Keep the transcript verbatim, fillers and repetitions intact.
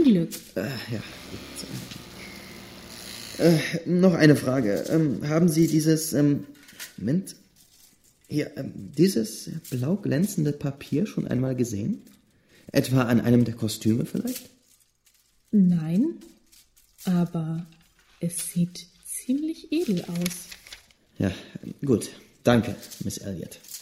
Unglück. Äh, ja. Äh, noch eine Frage. Ähm, haben Sie dieses, ähm, Moment, hier, ähm, dieses blau glänzende Papier schon einmal gesehen? Etwa an einem der Kostüme vielleicht? Nein, aber es sieht ziemlich edel aus. Ja, gut. Danke, Miss Elliot.